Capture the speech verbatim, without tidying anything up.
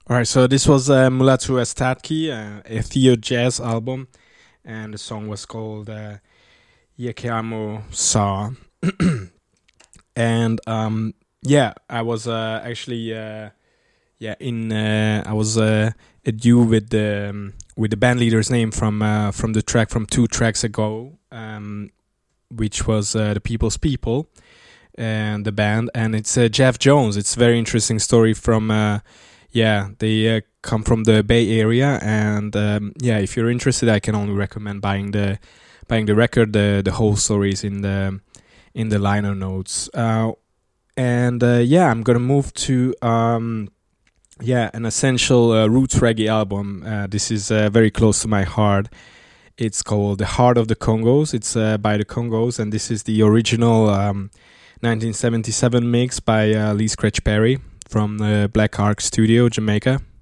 All right, so this was uh, Mulatu Estatki, uh, a Theo jazz album, and the song was called uh, Yekeamo Sa. And um, yeah, I was uh, actually uh, yeah in uh, I was uh, at due with the um, with the band leader's name from uh, from the track from two tracks ago, um, which was uh, the People's People and the band, and it's uh, Jeff Jones. It's a very interesting story from. Uh, Yeah, they uh, come from the Bay Area, and um, yeah, if you're interested, I can only recommend buying the buying the record. The the whole story is in the in the liner notes. Uh, and uh, yeah, I'm gonna move to um, yeah an essential uh, roots reggae album. Uh, this is uh, very close to my heart. It's called The Heart of the Congos. It's uh, by the Congos, and this is the original um, nineteen seventy-seven mix by uh, Lee Scratch Perry from the Black Ark Studio, Jamaica.